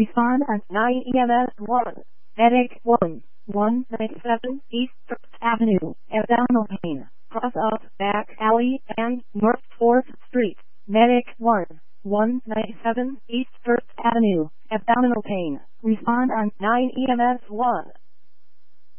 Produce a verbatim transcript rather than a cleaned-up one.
Respond on nine E M S one. Medic one. one ninety-seven East First Avenue, abdominal pain. Cross up, back alley, and North fourth Street. Medic one. one ninety-seven East First Avenue, abdominal pain. Respond on nine E M S one.